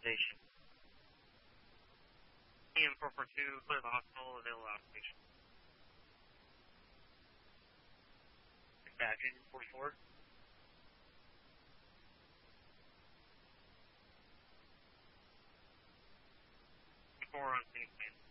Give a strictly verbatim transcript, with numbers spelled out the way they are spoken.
station. E M four four two, clear the hospital, available outpatient. Dispatch, engine forty-four. Four on scene, man.